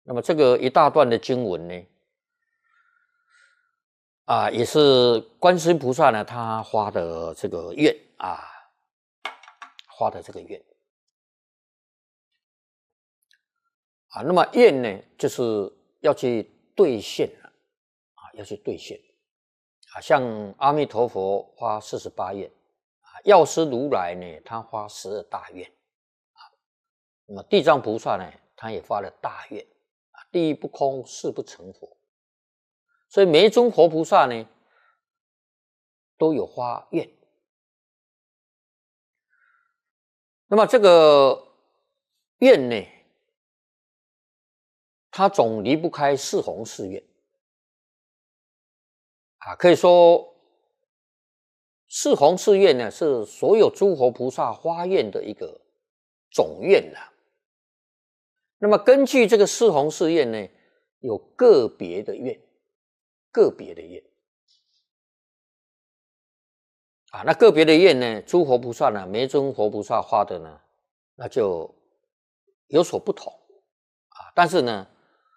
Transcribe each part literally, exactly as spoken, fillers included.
那么这个一大段的经文呢，啊，也是观世音菩萨呢他发的这个愿啊，发的这个愿啊。那么愿呢，就是要去兑现啊，要去兑现啊。像阿弥陀佛发四十八愿啊，药师如来呢他发十二大愿啊。那么地藏菩萨呢，他也发了大愿啊，地狱不空，誓不成佛。所以每一尊活菩萨呢，都有发愿。那么这个愿呢，它总离不开四弘誓愿啊。可以说，四弘誓愿呢，是所有诸佛菩萨发愿的一个总愿啦。那么根据这个四弘誓愿呢，有个别的愿，个别的愿。啊，那个别的愿呢，诸佛菩萨呢，每一尊佛菩萨发的呢，那就有所不同啊。但是呢，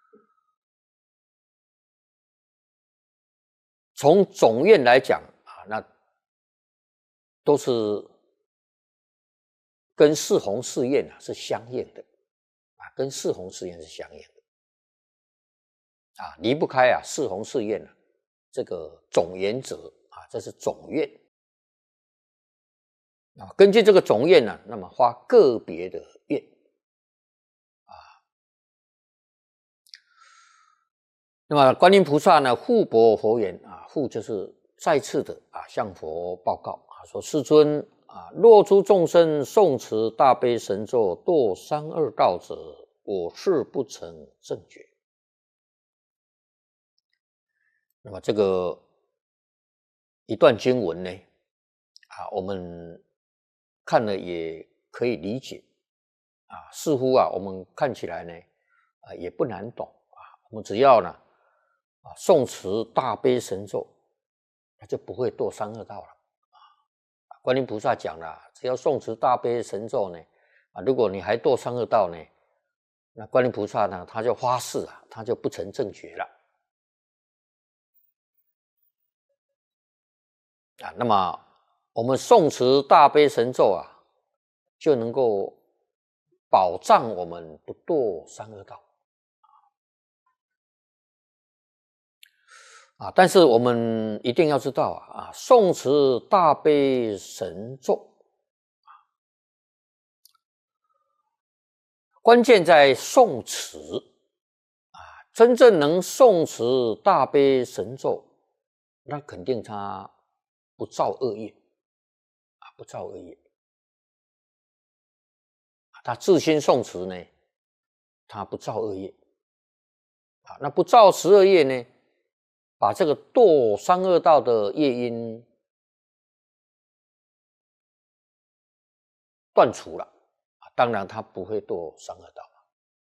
从总愿来讲啊，那都是跟四弘誓愿啊是相应的啊，跟四弘誓愿是相应的啊，离不开啊四弘誓愿啊这个总原则啊，这是总愿。啊，根据这个总愿呢，那么发个别的愿啊。那么观音菩萨呢，复博佛言啊，复就是再次的啊向佛报告啊，说世尊啊，若诸众生诵持大悲神咒堕三恶道者，我誓不成正觉。那么这个一段经文呢，啊，我们看了也可以理解啊，似乎啊，我们看起来呢，啊，也不难懂啊。我们只要呢，啊，诵持大悲神咒，那就不会堕三恶道了啊。观音菩萨讲了，只要诵持大悲神咒呢，啊，如果你还堕三恶道呢，那观音菩萨呢，他就发誓啊，他就不成正觉了啊。那么我们诵持大悲神咒啊，就能够保障我们不堕三恶道啊。但是我们一定要知道啊，诵持大悲神咒关键在诵持啊，真正能诵持大悲神咒，那肯定他不造恶业啊，不造恶业。他自心诵持呢，他不造恶业啊。那不造十恶业呢，把这个堕三恶道的业因断除了啊，当然他不会堕三恶道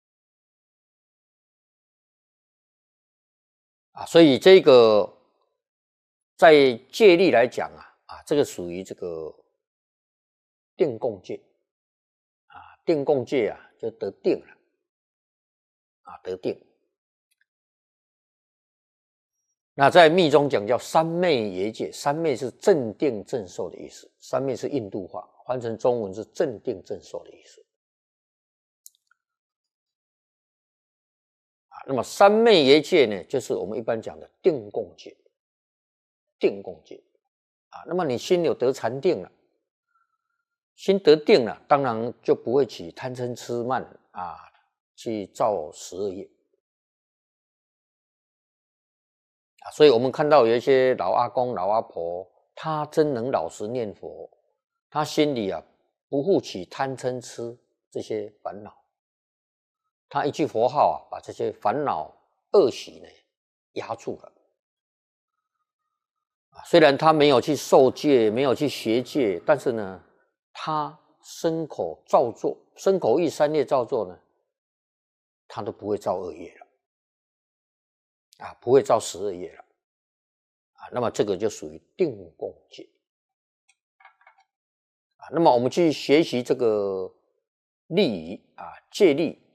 啊。所以这个在戒律来讲啊，啊，这个属于这个定共戒啊，定共戒啊，就得定了啊，得定。那在密中讲叫三昧耶戒，三昧是镇定正受的意思，三昧是印度话，翻成中文是镇定正受的意思啊。那么三昧耶戒呢，就是我们一般讲的定共戒，定共戒啊。那么你心有得禅定了，心得定了，当然就不会起贪嗔痴慢啊，去造十恶业啊。所以我们看到有一些老阿公老阿婆，他真能老实念佛，他心里啊不复起贪嗔痴这些烦恼，他一句佛号啊，把这些烦恼恶习呢压住了啊。虽然他没有去受戒，没有去学戒，但是呢，他身口造作，身口意三业造作呢，他都不会造恶业了啊，不会造十恶业了啊。那么这个就属于定共戒啊。那么我们去学习这个律仪啊，戒律